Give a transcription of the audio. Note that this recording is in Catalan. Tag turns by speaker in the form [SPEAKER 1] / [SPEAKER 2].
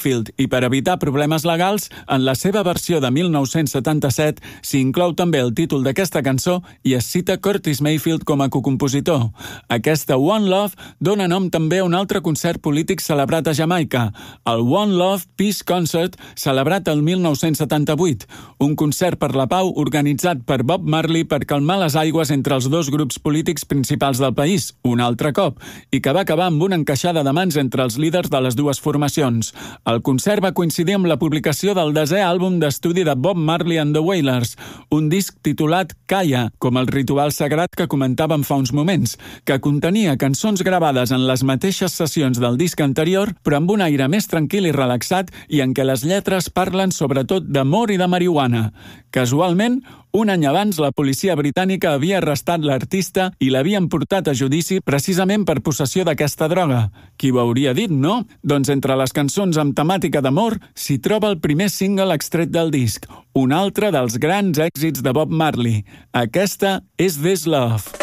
[SPEAKER 1] Mayfield i per evitar problemes legals, en la seva versió de 1977 s'inclou també el títol d'aquesta cançó i es cita Curtis Mayfield com a cocompositor. Aquesta One Love dona nom també a un altre concert polític celebrat a Jamaica, el One Love Peace Concert, celebrat el 1978, un concert per la pau organitzat per Bob Marley per calmar les aigües entre els dos grups polítics principals del país, un altre cop, i que va acabar amb una encaixada de mans entre els líders de les dues formacions. El concert va coincidir amb la publicació del 10è àlbum d'estudi de Bob Marley and the Wailers, un disc titulat Kaya, com el ritual sagrat que comentàvem fa uns moments, que contenia cançons gravades en les mateixes sessions del disc anterior, però amb un aire més tranquil i relaxat i en què les lletres parlen sobretot d'amor i de marihuana. Casualment, un any abans, la policia britànica havia arrestat l'artista i l'havien portat a judici precisament per possessió d'aquesta droga. Qui ho hauria dit, no? Doncs entre les cançons amb temàtica d'amor s'hi troba el primer single extret del disc, un altre dels grans èxits de Bob Marley. Aquesta és This Love.